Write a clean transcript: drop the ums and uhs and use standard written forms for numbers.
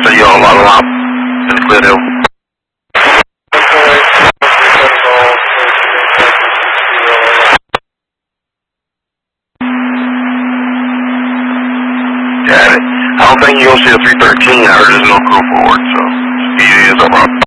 So you all line up in the clear hill. Got it. I don't think you'll see a 313. I heard there's no crew forward, so he is up.